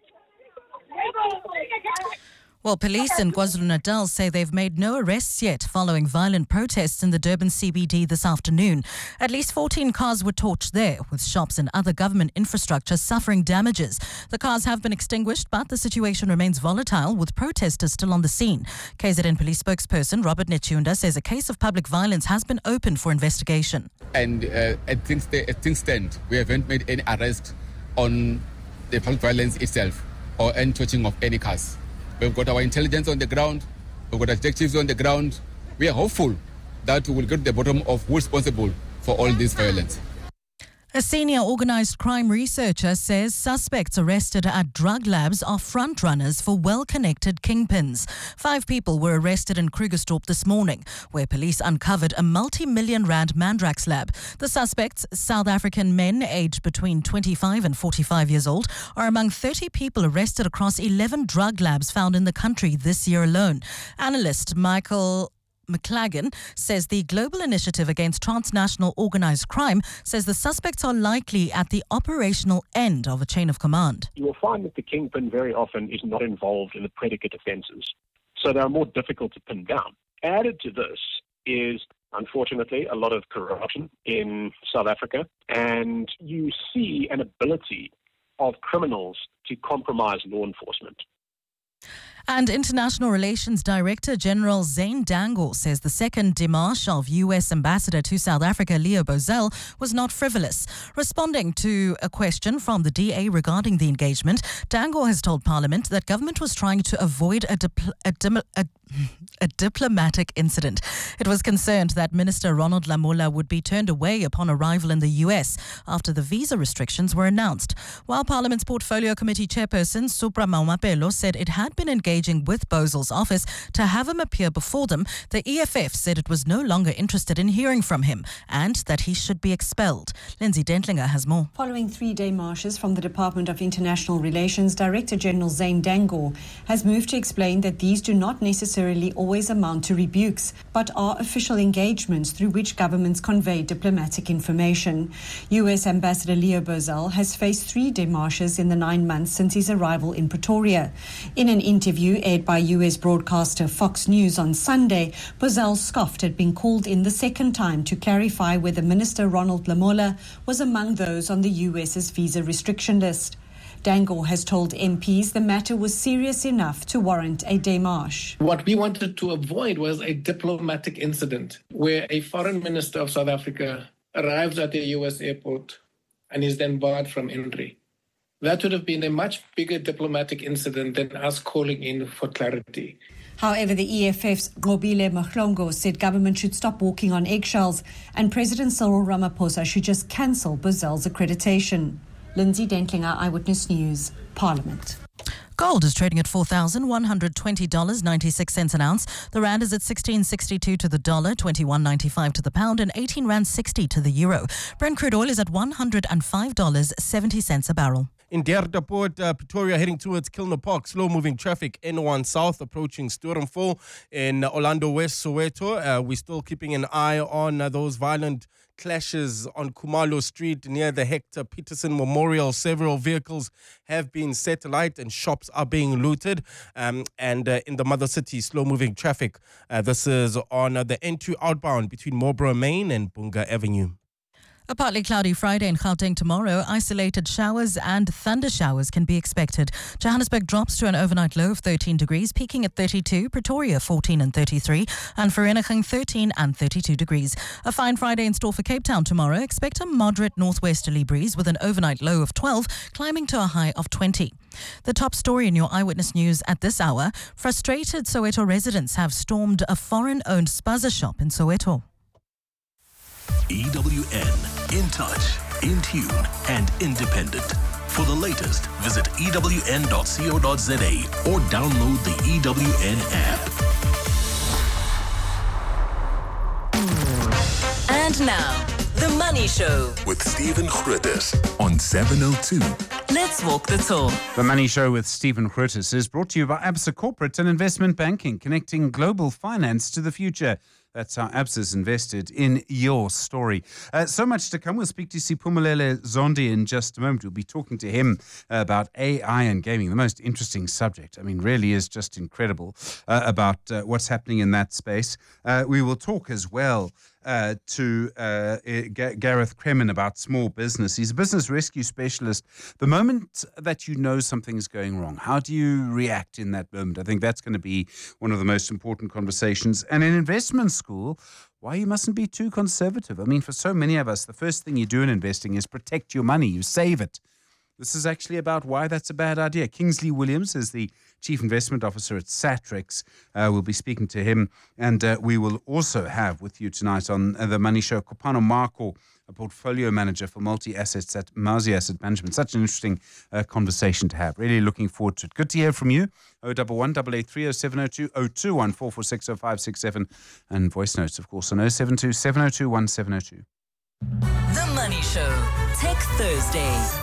Well, police in KwaZulu-Natal say they've made no arrests yet following violent protests in the Durban CBD this afternoon. At least 14 cars were torched there, with shops and other government infrastructure suffering damages. The cars have been extinguished, but the situation remains volatile, with protesters still on the scene. KZN police spokesperson Robert Nechunda says a case of public violence has been opened for investigation. And at things stand, we haven't made any arrest on the public violence itself or any torching of any cars. We've got our intelligence on the ground. We've got detectives on the ground. We are hopeful that we will get to the bottom of who's responsible for all this violence. A senior organised crime researcher says suspects arrested at drug labs are frontrunners for well-connected kingpins. 5 people were arrested in Krugersdorp this morning, where police uncovered a multi-million rand Mandrax lab. The suspects, South African men aged between 25 and 45 years old, are among 30 people arrested across 11 drug labs found in the country this year alone. Analyst Michael McLagan says the Global Initiative Against Transnational Organised Crime says the suspects are likely at the operational end of a chain of command. You will find that the kingpin very often is not involved in the predicate offences, so they are more difficult to pin down. Added to this is, unfortunately, a lot of corruption in South Africa, and you see an ability of criminals to compromise law enforcement. And International Relations Director General Zane Dangle says the second démarche of U.S. Ambassador to South Africa, Leo Bozell, was not frivolous. Responding to a question from the DA regarding the engagement, Dangle has told Parliament that government was trying to avoid a diplomatic incident. It was concerned that Minister Ronald Lamola would be turned away upon arrival in the U.S. after the visa restrictions were announced. While Parliament's Portfolio Committee Chairperson Supra Maumapelo said it had been engaging with Bozell's office to have him appear before them, the EFF said it was no longer interested in hearing from him and that he should be expelled. Lindsay Dentlinger has more. Following 3-day marches from the Department of International Relations, Director General Zane Dangle has moved to explain that these do not necessarily always amount to rebukes, but are official engagements through which governments convey diplomatic information. U.S. Ambassador Leo Bozell has faced 3 démarches in the 9 months since his arrival in Pretoria. In an interview aired by U.S. broadcaster Fox News on Sunday, Bozell scoffed at being called in the second time to clarify whether Minister Ronald Lamola was among those on the U.S.'s visa restriction list. Dangle has told MPs the matter was serious enough to warrant a démarche. What we wanted to avoid was a diplomatic incident where a foreign minister of South Africa arrives at a U.S. airport and is then barred from entry. That would have been a much bigger diplomatic incident than us calling in for clarity. However, the EFF's Robile Mhlongo said government should stop walking on eggshells and President Cyril Ramaphosa should just cancel Bozell's accreditation. Lindsay Dentlinger, Eyewitness News, Parliament. Gold is trading at $4,120.96 an ounce. The rand is at 16.62 to the dollar, 21.95 to the pound, and 18 rand 60 to the euro. Brent crude oil is at $105.70 a barrel. In Deerdeport, Pretoria heading towards Kilner Park. Slow-moving traffic, N1 South approaching Sturmville. In Orlando West, Soweto, we're still keeping an eye on those violent clashes on Kumalo Street near the Hector Peterson Memorial. Several vehicles have been set alight and shops are being looted. And in the mother city, slow-moving traffic. This is on the N2 outbound between Marlborough Main and Bunga Avenue. A partly cloudy Friday in Gauteng tomorrow. Isolated showers and thunder showers can be expected. Johannesburg drops to an overnight low of 13 degrees, peaking at 32. Pretoria 14 and 33. And Vereeniging 13 and 32 degrees. A fine Friday in store for Cape Town tomorrow. Expect a moderate northwesterly breeze with an overnight low of 12, climbing to a high of 20. The top story in your Eyewitness News at this hour. Frustrated Soweto residents have stormed a foreign-owned spaza shop in Soweto. EWN, in touch, in tune, and independent. For the latest, visit ewn.co.za or download the EWN app. And now, The Money Show with Stephen Grootes on 702. Let's walk the talk. The Money Show with Stephen Grootes is brought to you by Absa Corporate and Investment Banking, connecting global finance to the future. That's how Absa's invested in your story. So much to come. We'll speak to Siphumelele Zondi in just a moment. We'll be talking to him about AI and gaming, the most interesting subject. I mean, really is just incredible about what's happening in that space. We will talk as well to Gareth Kremen about small business. He's a business rescue specialist. The moment that you know something's going wrong, how do you react in that moment? I think that's going to be one of the most important conversations. And in investment school, why you mustn't be too conservative. I mean, for so many of us, the first thing you do in investing is protect your money. You save it. This is actually about why that's a bad idea. Kingsley Williams is the Chief Investment Officer at Satrix. We'll be speaking to him. And we will also have with you tonight on The Money Show, Kopano Marco, a portfolio manager for multi-assets at Mausi Asset Management. Such an interesting conversation to have. Really looking forward to it. Good to hear from you. 011 883 0702 021 446 0567. And voice notes, of course, on 072 702 1702. The Money Show, Tech Thursdays.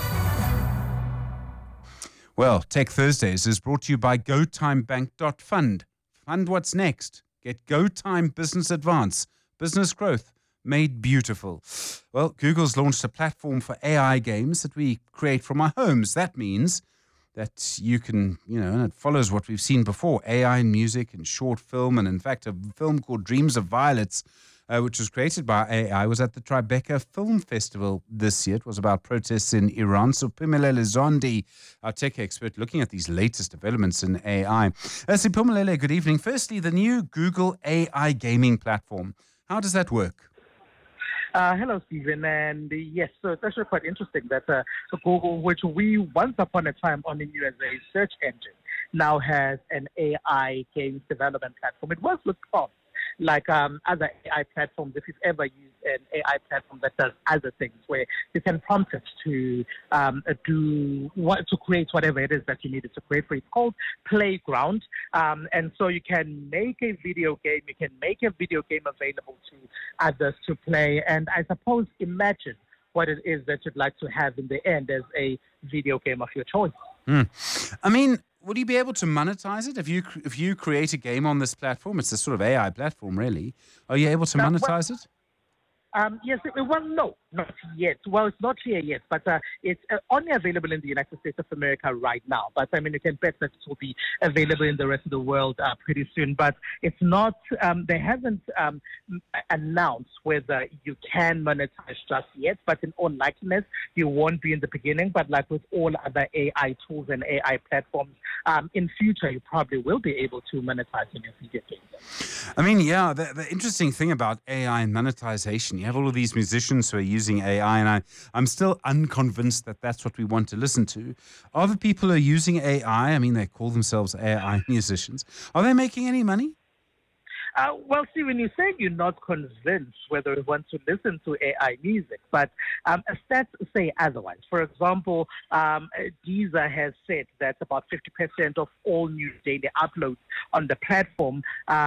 Well, Tech Thursdays is brought to you by GoTimeBank.Fund. Fund what's next. Get GoTime Business Advance. Business growth made beautiful. Well, Google's launched a platform for AI games that we create from our homes. That means that you can, and it follows what we've seen before, AI in music and short film, and in fact, a film called Dreams of Violets which was created by AI, was at the Tribeca Film Festival this year. It was about protests in Iran. So Phumelele Zondi, our tech expert, looking at these latest developments in AI. So Phumelele, good evening. Firstly, the new Google AI gaming platform. How does that work? Hello, Stephen. And yes, so it's actually quite interesting that Google, which we once upon a time only knew as a search engine, now has an AI games development platform. It works with prompts like other AI platforms. If you've ever used an AI platform that does other things, where you can prompt it to create whatever it is that you need it to create for. It's called Playground, and so you can make a video game. You can make a video game available to others to play, and I suppose imagine what it is that you'd like to have in the end as a video game of your choice. I mean, would you be able to monetize it if you create a game on this platform? It's a sort of AI platform, really. Are you able to monetize it? Yes, well, no, not yet. Well, it's not here yet, but it's only available in the United States of America right now. But I mean, you can bet that it will be available in the rest of the world pretty soon. But it's not, they haven't announced whether you can monetize just yet, but in all likeliness, you won't be in the beginning. But like with all other AI tools and AI platforms, in future, you probably will be able to monetize in your video games. I mean, yeah, the interesting thing about AI and monetization, you have all of these musicians who are using AI, and I'm still unconvinced that that's what we want to listen to. Are the people who are using AI, I mean, they call themselves AI musicians, are they making any money? Well, see, when you say you're not convinced whether you want to listen to AI music, but stats say otherwise. For example, Deezer has said that about 50% of all new daily uploads on the platform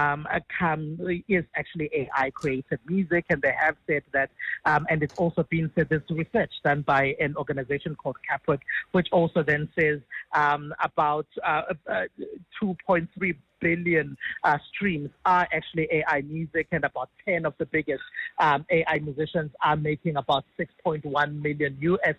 is actually AI-created music, and they have said that, and it's also been said, there's research done by an organization called Capwork, which also then says about 2.3 billion streams are actually AI music, and about 10 of the biggest AI musicians are making about $6.1 million US,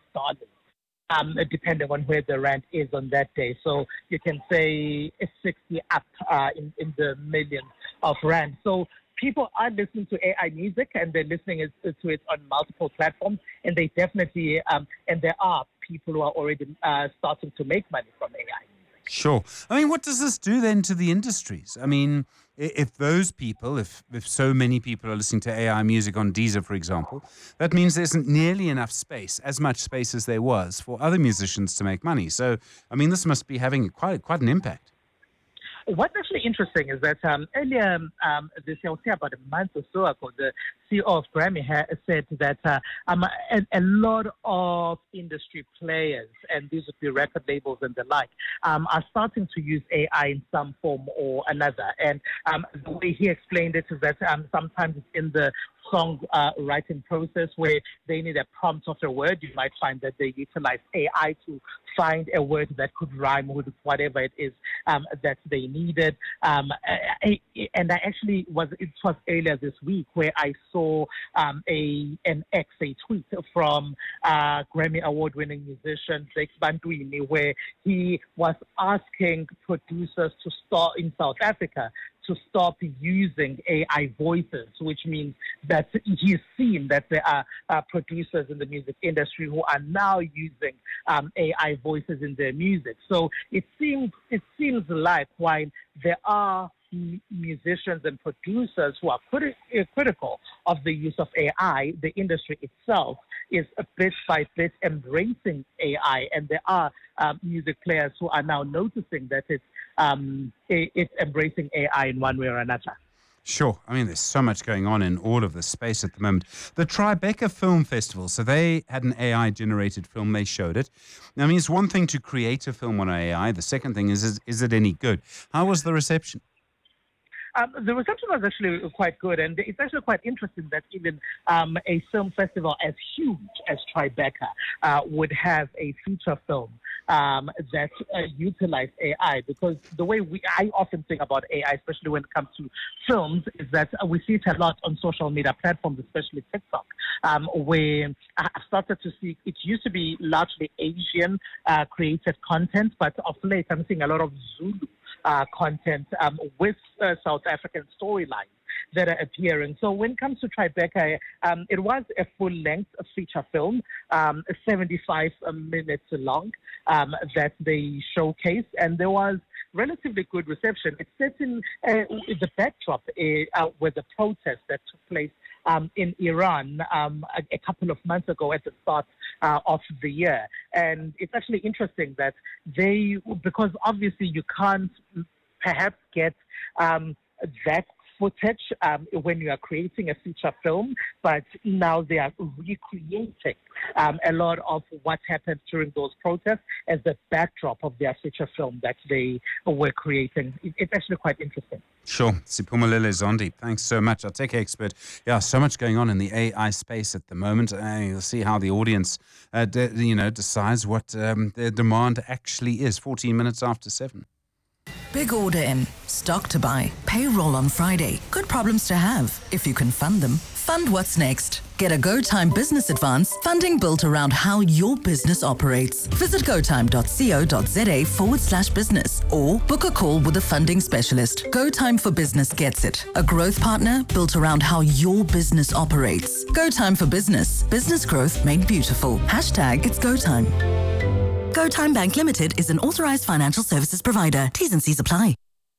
depending on where the rand is on that day. So you can say it's 60 up in the millions of rand. So people are listening to AI music, and they're listening to it on multiple platforms, and they definitely, and there are people who are already starting to make money from AI. Sure. I mean, what does this do then to the industries? I mean, if those people, if so many people are listening to AI music on Deezer, for example, that means there isn't nearly enough space, as much space as there was for other musicians to make money. So, I mean, this must be having quite an impact. What's actually interesting is that earlier this year, about a month or so ago, the CEO of Grammy said that a lot of industry players, and these would be record labels and the like, are starting to use AI in some form or another. And the way he explained it is that sometimes it's in the song writing process where they need a prompt of a word. You might find that they utilize AI to find a word that could rhyme with whatever it is that they needed. And I actually it was earlier this week where I saw a tweet from Grammy Award-winning musician Blake Bantwini, where he was asking producers to start in South Africa to stop using AI voices, which means that he's seen that there are producers in the music industry who are now using AI voices in their music. So it seems like while there are musicians and producers who are critical of the use of AI, the industry itself is bit by bit embracing AI, and there are music players who are now noticing that it's embracing AI in one way or another. Sure. I mean, there's so much going on in all of this space at the moment. The Tribeca Film Festival, so they had an AI-generated film. They showed it. I mean, it's one thing to create a film on AI. The second thing is it any good? How was the reception? The reception was actually quite good, and it's actually quite interesting that even a film festival as huge as Tribeca would have a feature film that utilized AI, because the way I often think about AI, especially when it comes to films, is that we see it a lot on social media platforms, especially TikTok, where I started to see it used to be largely Asian created content, but of late I'm seeing a lot of Zulu content with South African storylines. that are appearing. So when it comes to Tribeca, it was a full-length feature film, 75 minutes long, that they showcased, and there was relatively good reception. It's set in the backdrop with the protest that took place in Iran a couple of months ago at the start of the year. And it's actually interesting that because obviously you can't perhaps get that footage when you are creating a feature film, but now they are recreating a lot of what happened during those protests as the backdrop of their feature film that they were creating. It's actually quite interesting. Sure. Siphumelele Zondi, thanks so much. Our tech expert. Yeah, so much going on in the AI space at the moment. You'll see how the audience, decides what their demand actually is. 14 minutes after 7. Big order in, stock to buy, payroll on Friday. Good problems to have if you can fund them. Fund what's next. Get a GoTime Business Advance, funding built around how your business operates. Visit gotime.co.za/business or book a call with a funding specialist. GoTime for Business gets it. A growth partner built around how your business operates. GoTime for Business. Business growth made beautiful. #It's GoTime. GoTime Bank Limited is an authorized financial services provider. T's and C's apply.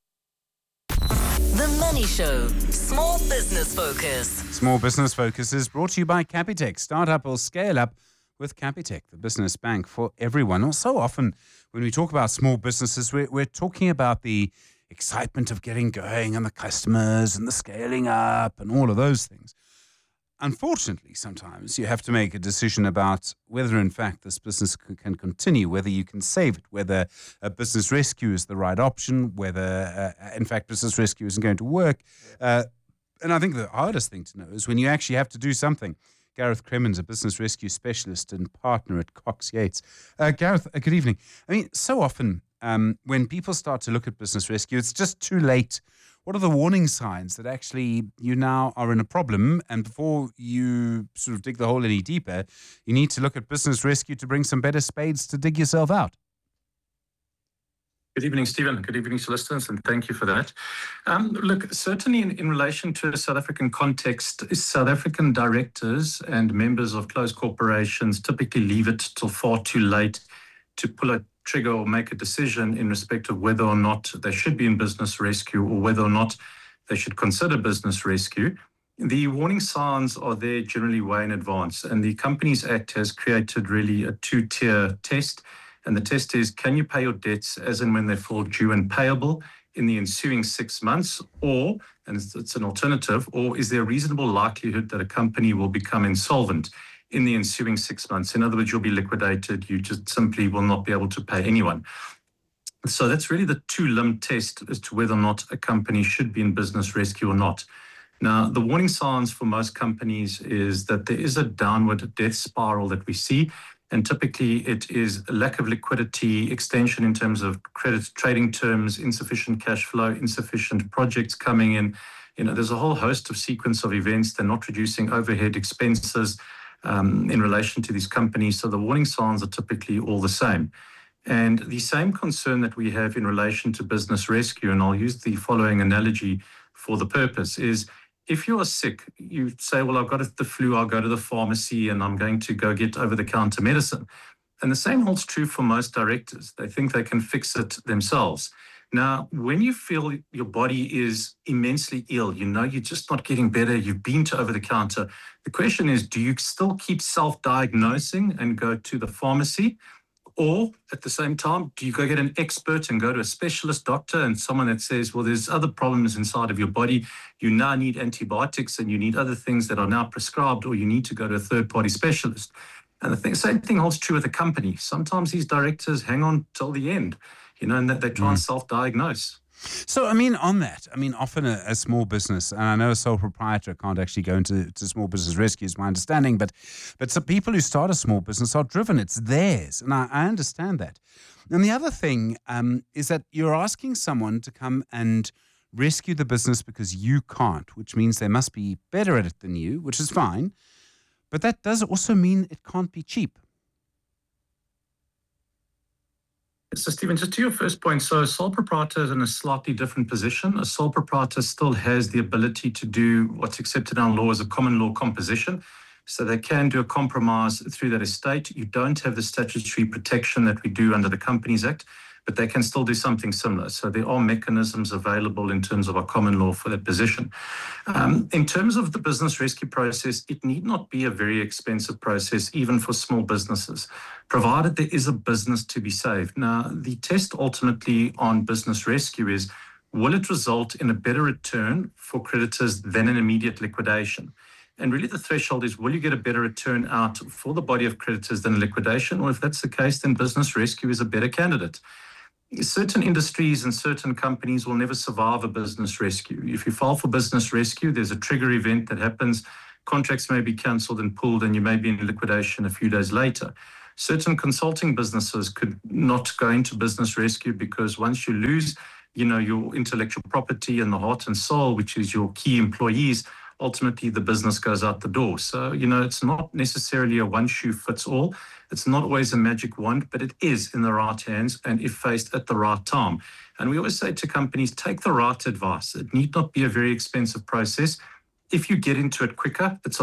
The Money Show. Small Business Focus. Small Business Focus is brought to you by Capitec. Start up or scale up with Capitec, the business bank for everyone. Well, so often when we talk about small businesses, we're talking about the excitement of getting going and the customers and the scaling up and all of those things. Unfortunately, sometimes you have to make a decision about whether, in fact, this business can continue, whether you can save it, whether a business rescue is the right option, whether, in fact, business rescue isn't going to work. And I think the hardest thing to know is when you actually have to do something. Gareth Cremins, a business rescue specialist and partner at Cox Yates. Gareth, good evening. I mean, so often when people start to look at business rescue, it's just too late. What are the warning signs that actually you now are in a problem, and before you sort of dig the hole any deeper, you need to look at business rescue to bring some better spades to dig yourself out? Good evening, Stephen. Good evening to listeners, and thank you for that. Look, certainly in relation to a South African context, South African directors and members of closed corporations typically leave it till far too late to pull a trigger or make a decision in respect of whether or not they should be in business rescue or whether or not they should consider business rescue. The warning signs are there generally way in advance, and the Companies Act has created really a two-tier test. And the test is, can you pay your debts as and when they fall due and payable in the ensuing 6 months, or, and it's an alternative, or is there a reasonable likelihood that a company will become insolvent in the ensuing 6 months? In other words, you'll be liquidated, you just simply will not be able to pay anyone. So that's really the two-limb test as to whether or not a company should be in business rescue or not. Now, the warning signs for most companies is that there is a downward debt spiral that we see. And typically it is a lack of liquidity, extension in terms of credit trading terms, insufficient cash flow, insufficient projects coming in. There's a whole host of sequence of events. They're not reducing overhead expenses in relation to these companies. So the warning signs are typically all the same. And the same concern that we have in relation to business rescue, and I'll use the following analogy for the purpose, is if you are sick, you say, well, I've got the flu, I'll go to the pharmacy and I'm going to go get over-the-counter medicine. And the same holds true for most directors. They think they can fix it themselves. Now, when you feel your body is immensely ill, you're just not getting better, you've been to over-the-counter, the question is, do you still keep self-diagnosing and go to the pharmacy? Or at the same time, do you go get an expert and go to a specialist doctor and someone that says, well, there's other problems inside of your body. You now need antibiotics and you need other things that are now prescribed, or you need to go to a third-party specialist. And the same thing holds true with a company. Sometimes these directors hang on till the end, and that they try and self-diagnose. So, on that, often a small business, and I know a sole proprietor can't actually go into small business rescue, is my understanding, but some people who start a small business are driven. It's theirs, and I understand that. And the other thing is that you're asking someone to come and rescue the business because you can't, which means they must be better at it than you, which is fine, but that does also mean it can't be cheap. So, Stephen, just to your first point, so a sole proprietor is in a slightly different position. A sole proprietor still has the ability to do what's accepted in law as a common law composition. So they can do a compromise through that estate. You don't have the statutory protection that we do under the Companies Act, but they can still do something similar. So there are mechanisms available in terms of our common law for that position. In terms of the business rescue process, it need not be a very expensive process, even for small businesses, provided there is a business to be saved. Now, the test ultimately on business rescue is, will it result in a better return for creditors than an immediate liquidation? And really the threshold is, will you get a better return out for the body of creditors than liquidation? Or if that's the case, then business rescue is a better candidate. Certain industries and certain companies will never survive a business rescue. If you file for business rescue, there's a trigger event that happens. Contracts may be cancelled and pulled, and you may be in liquidation a few days later. Certain consulting businesses could not go into business rescue because once you lose, your intellectual property and the heart and soul, which is your key employees, ultimately the business goes out the door. So, it's not necessarily a one shoe fits all. It's not always a magic wand, but it is in the right hands and if faced at the right time. And we always say to companies, take the right advice. It need not be a very expensive process. If you get into it quicker, it's a